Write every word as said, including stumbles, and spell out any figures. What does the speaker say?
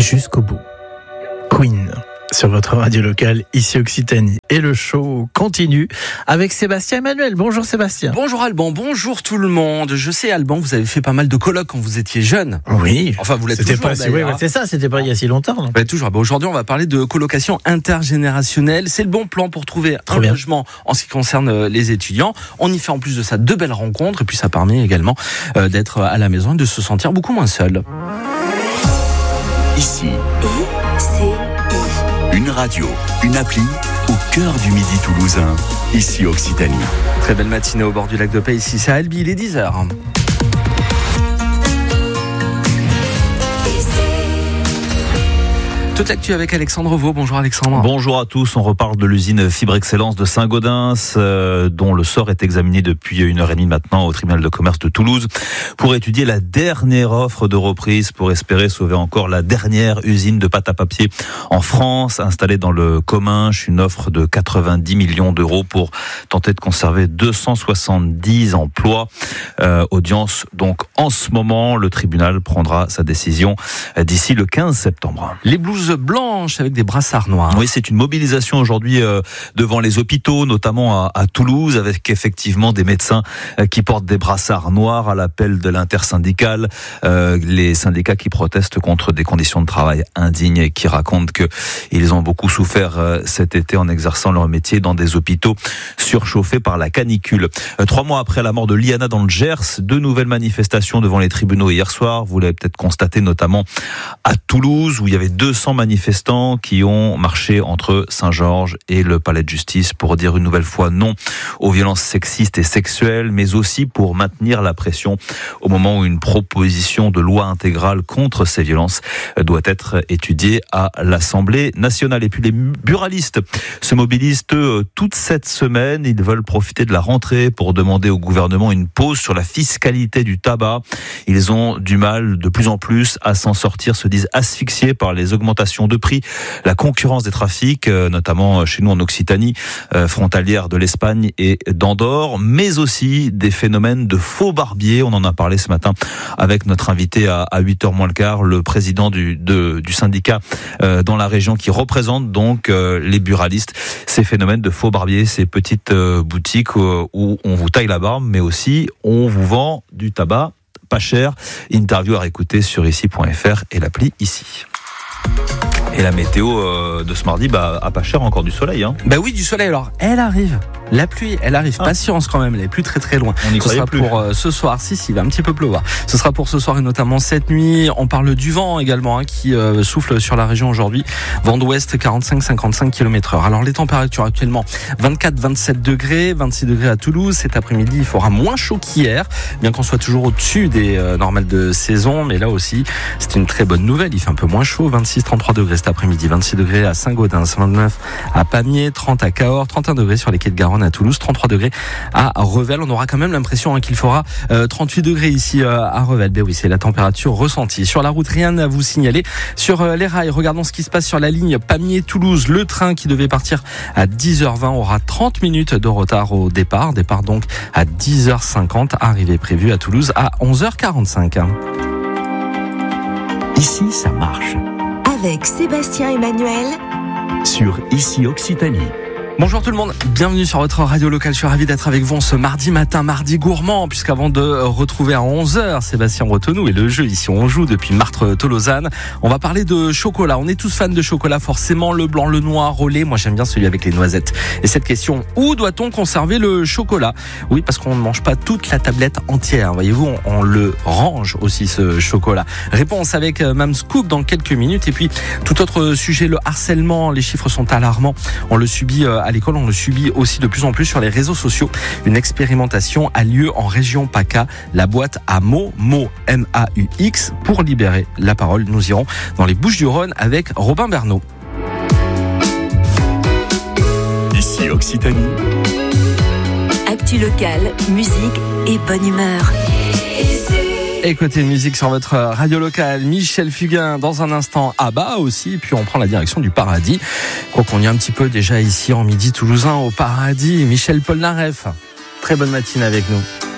jusqu'au bout. Queen sur votre radio locale, ici Occitanie. Et le show continue avec Sébastien Emmanuel. Bonjour Sébastien. Bonjour Alban, bonjour tout le monde. Je sais Alban, vous avez fait pas mal de colloques quand vous étiez jeune. Oui. Enfin, vous l'êtes c'était toujours pas, d'ailleurs. Oui, c'est ça, c'était pas il y a si longtemps. Non ouais, toujours. Bah, aujourd'hui, on va parler de colocation intergénérationnelle. C'est le bon plan pour trouver Trop un bien. logement en ce qui concerne les étudiants. On y fait en plus de ça de belles rencontres et puis ça permet également euh, d'être à la maison et de se sentir beaucoup moins seul. Ici, I C I. une radio, une appli au cœur du midi toulousain. Ici Occitanie. Très belle matinée au bord du lac de Paix. Ici, c'est à Albi, il est dix heures. Toute l'actu avec Alexandre Vaux. Bonjour Alexandre. Bonjour à tous. On reparle de l'usine Fibre Excellence de Saint-Gaudens, euh, dont le sort est examiné depuis une heure et demie maintenant au tribunal de commerce de Toulouse pour étudier la dernière offre de reprise pour espérer sauver encore la dernière usine de pâte à papier en France, installée dans le Comminges. Une offre de quatre-vingt-dix millions d'euros pour tenter de conserver deux cent soixante-dix emplois. Euh, audience donc en ce moment. Le tribunal prendra sa décision d'ici le quinze septembre. Les blouses blanches avec des brassards noirs. Oui, c'est une mobilisation aujourd'hui euh, devant les hôpitaux, notamment à, à Toulouse, avec effectivement des médecins euh, qui portent des brassards noirs à l'appel de l'intersyndicale. Euh, les syndicats qui protestent contre des conditions de travail indignes et qui racontent que ils ont beaucoup souffert euh, cet été en exerçant leur métier dans des hôpitaux surchauffés par la canicule. Euh, trois mois après la mort de Liana dans le Gers, deux nouvelles manifestations devant les tribunaux hier soir. Vous l'avez peut-être constaté, notamment à Toulouse, où il y avait deux cents manifestants qui ont marché entre Saint-Georges et le palais de justice pour dire une nouvelle fois non aux violences sexistes et sexuelles, mais aussi pour maintenir la pression au moment où une proposition de loi intégrale contre ces violences doit être étudiée à l'Assemblée nationale. Et puis les buralistes se mobilisent eux, toute cette semaine. Ils veulent profiter de la rentrée pour demander au gouvernement une pause sur la fiscalité du tabac. Ils ont du mal de plus en plus à s'en sortir, se disent asphyxiés par les augmentations de prix, la concurrence des trafics, notamment chez nous en Occitanie, frontalière de l'Espagne et d'Andorre, mais aussi des phénomènes de faux barbiers. On en a parlé ce matin avec notre invité à huit heures moins le quart, le président du, de, du syndicat dans la région qui représente donc les buralistes. Ces phénomènes de faux barbiers, ces petites boutiques où on vous taille la barbe, mais aussi on vous vend du tabac pas cher. Interview à réécouter sur ici point f r et l'appli Ici. Et la météo euh, de ce mardi, bah, à pas cher, encore du soleil. Hein. Bah oui, du soleil. Alors, elle arrive. La pluie, elle arrive. Ah. Patience quand même, elle est plus très très loin. On y ce sera plus. pour euh, ce soir. Si, si, il va un petit peu pleuvoir. Ce sera pour ce soir et notamment cette nuit. On parle du vent également hein, qui euh, souffle sur la région aujourd'hui. Vent d'ouest quarante-cinq à cinquante-cinq kilomètres heure. Alors les températures actuellement vingt-quatre à vingt-sept degrés, vingt-six degrés à Toulouse. Cet après-midi, il fera moins chaud qu'hier, bien qu'on soit toujours au-dessus des euh, normales de saison. Mais là aussi, c'est une très bonne nouvelle. Il fait un peu moins chaud. vingt-six à trente-trois degrés cet après-midi. vingt-six degrés à Saint-Gaudens, vingt-neuf à Pamiers, trente à Cahors, trente et un degrés sur les quais de Garonne à Toulouse, trente-trois degrés à Revel. On aura quand même l'impression hein, qu'il fera euh, trente-huit degrés ici euh, à Revel. Ben oui, c'est la température ressentie. Sur la route, rien à vous signaler. Sur euh, les rails, regardons ce qui se passe sur la ligne Pamiers-Toulouse. Le train qui devait partir à dix heures vingt aura trente minutes de retard au départ. Départ donc à dix heures cinquante. Arrivée prévue à Toulouse à onze heures quarante-cinq. Ici, ça marche. Avec Sébastien Emmanuel sur Ici Occitanie. Bonjour tout le monde, bienvenue sur votre radio locale. Je suis ravi d'être avec vous ce mardi matin, mardi gourmand, puisqu'avant de retrouver à onze heures Sébastien Bretonneau et le jeu ici on joue depuis Martres-Tolosane, on va parler de chocolat. On est tous fans de chocolat, forcément, le blanc, le noir, au lait. Moi j'aime bien celui avec les noisettes. Et cette question, où doit-on conserver le chocolat? Oui, parce qu'on ne mange pas toute la tablette entière. Voyez-vous, on, on le range aussi ce chocolat. Réponse avec Mams Scoop dans quelques minutes. Et puis tout autre sujet, le harcèlement. Les chiffres sont alarmants. On le subit à à l'école, on le subit aussi de plus en plus sur les réseaux sociaux. Une expérimentation a lieu en région PACA, la boîte à mots, mots, M A U X, pour libérer la parole. Nous irons dans les Bouches-du-Rhône avec Robin Bernot. Ici Occitanie. Actu locale, musique et bonne humeur. Et côté musique sur votre radio locale, Michel Fugain dans un instant, Abba aussi, et puis on prend la direction du Paradis. Quoi qu'on y est un petit peu déjà ici en midi toulousain au Paradis, Michel Polnareff. Très bonne matinée avec nous.